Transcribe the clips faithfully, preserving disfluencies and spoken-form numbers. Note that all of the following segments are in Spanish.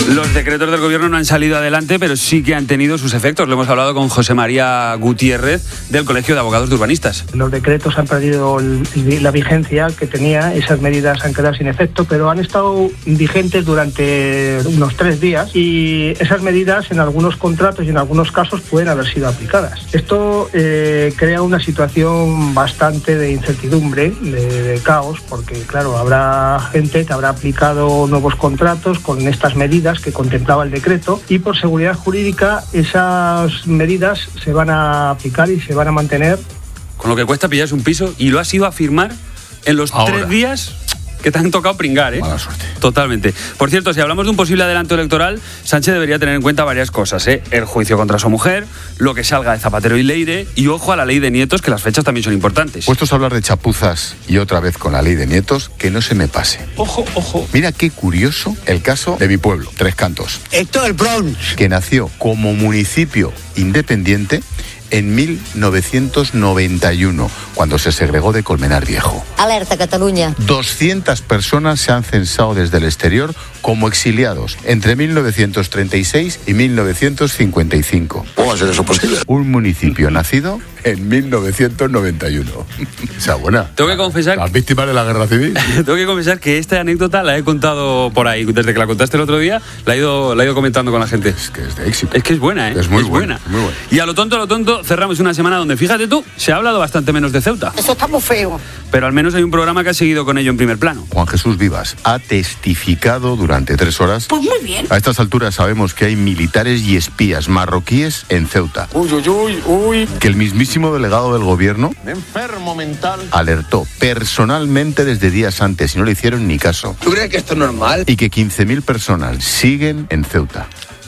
Los decretos del gobierno no han salido adelante, pero sí que han tenido sus efectos. Lo hemos hablado con José María Gutiérrez, del Colegio de Abogados de Urbanistas. Los decretos han perdido el, la vigencia que tenía, esas medidas han quedado sin efecto, pero han estado vigentes durante unos tres días y esas medidas en algunos contratos y en algunos casos pueden haber sido aplicadas. Esto eh, crea una situación bastante de incertidumbre, de, de caos, porque claro, habrá gente que habrá aplicado nuevos contratos con estas medidas que contemplaba el decreto y por seguridad jurídica esas medidas se van a aplicar y se van a mantener. Con lo que cuesta pillarse un piso y lo has ido a firmar en los Ahora. tres días que te han tocado pringar, ¿eh? Mala suerte. Totalmente. Por cierto, si hablamos de un posible adelanto electoral, Sánchez debería tener en cuenta varias cosas, ¿eh? El juicio contra su mujer, lo que salga de Zapatero y Leire y ojo a la ley de nietos, que las fechas también son importantes. Puestos a hablar de chapuzas y otra vez con la ley de nietos, que no se me pase. Ojo, ojo. Mira qué curioso el caso de mi pueblo, Tres Cantos. Esto es el Bronx. Que nació como municipio independiente en mil novecientos noventa y uno, cuando se segregó de Colmenar Viejo. Alerta, Cataluña. doscientas personas se han censado desde el exterior como exiliados entre mil novecientos treinta y seis y mil novecientos cincuenta y cinco. ¿Cómo va a ser eso posible? Un municipio nacido en mil novecientos noventa y uno. Esa buena. Tengo que confesar... Las víctimas de la guerra civil. Tengo que confesar que esta anécdota la he contado por ahí. Desde que la contaste el otro día, la he ido, la he ido comentando con la gente. Es que es de éxito. Es que es buena, ¿eh? Es muy es buena. buena. Muy buena. Y a lo tonto, a lo tonto, cerramos una semana donde, fíjate tú, se ha hablado bastante menos de Ceuta. Eso está muy feo. Pero al menos hay un programa que ha seguido con ello en primer plano. Juan Jesús Vivas ha testificado durante tres horas. Pues muy bien. A estas alturas sabemos que hay militares y espías marroquíes en Ceuta. Uy, uy, uy, uy. Que el mismísimo delegado del gobierno Enfermo mental. alertó personalmente desde días antes y no le hicieron ni caso. ¿Tú crees que esto es normal? Y que quince mil personas siguen en Ceuta.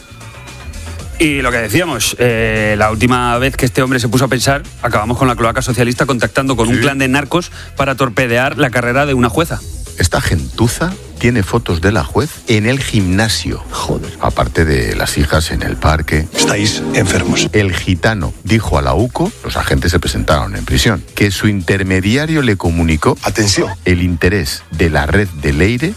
Y lo que decíamos, eh, la última vez que este hombre se puso a pensar, acabamos con la cloaca socialista contactando con sí. un clan de narcos para torpedear la carrera de una jueza. Esta gentuza tiene fotos de la juez en el gimnasio. Joder. Aparte de las hijas en el parque. Estáis enfermos. El gitano dijo a la UCO, los agentes se presentaron en prisión, que su intermediario le comunicó Atención. el interés de la red de Leire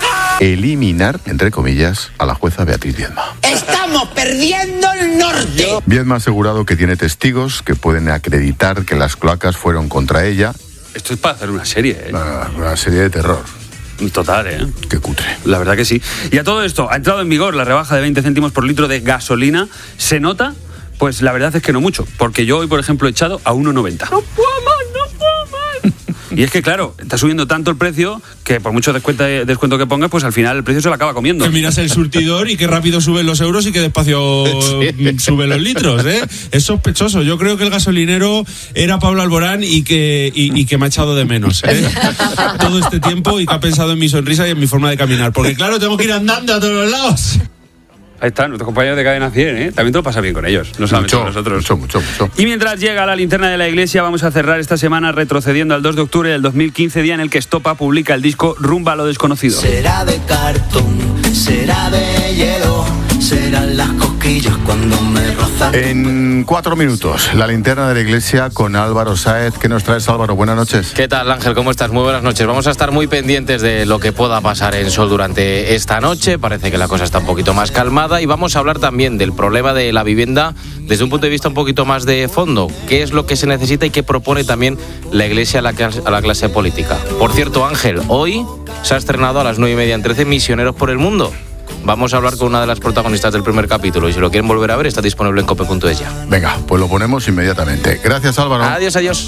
eliminar, entre comillas, a la jueza Beatriz Viedma. Estamos perdiendo el norte. Viedma ha asegurado que tiene testigos que pueden acreditar que las cloacas fueron contra ella. Esto es para hacer una serie, ¿eh? Una, una serie de terror. Total, ¿eh? Qué cutre. La verdad que sí. Y a todo esto, ha entrado en vigor la rebaja de veinte céntimos por litro de gasolina. ¿Se nota? Pues la verdad es que no mucho, porque yo hoy, por ejemplo, he echado a uno noventa. No puedo más, no puedo más. Y es que, claro, está subiendo tanto el precio que por mucho descuento, descuento que pongas, pues al final el precio se lo acaba comiendo. Que miras el surtidor y qué rápido suben los euros y qué despacio sí. suben los litros, ¿eh? Es sospechoso. Yo creo que el gasolinero era Pablo Alborán y que, y, y que me ha echado de menos, ¿eh? Todo este tiempo y que ha pensado en mi sonrisa y en mi forma de caminar. Porque, claro, tengo que ir andando a todos los lados. Ahí están, nuestros compañeros de Cadena cien, ¿eh? También te lo pasa bien con ellos, no solamente mucho, con nosotros. Mucho, mucho, mucho. Y mientras llega la linterna de la iglesia, vamos a cerrar esta semana retrocediendo al dos de octubre del dos mil quince, día en el que Estopa publica el disco Rumba a lo desconocido. Será de cartón, será de hielo, serán las cosquillas cuando me rozan. En cuatro minutos, la linterna de la iglesia con Álvaro Sáez. ¿Qué nos traes, Álvaro? Buenas noches. ¿Qué tal, Ángel? ¿Cómo estás? Muy buenas noches. Vamos a estar muy pendientes de lo que pueda pasar en Sol durante esta noche. Parece que la cosa está un poquito más calmada y vamos a hablar también del problema de la vivienda desde un punto de vista un poquito más de fondo. ¿Qué es lo que se necesita y qué propone también la iglesia a la clase, a la clase política? Por cierto, Ángel, hoy se ha estrenado a las nueve y media en trece Misioneros por el Mundo. Vamos a hablar con una de las protagonistas del primer capítulo y si lo quieren volver a ver está disponible en cope punto es ya. Venga, pues lo ponemos inmediatamente. Gracias, Álvaro. Adiós, adiós.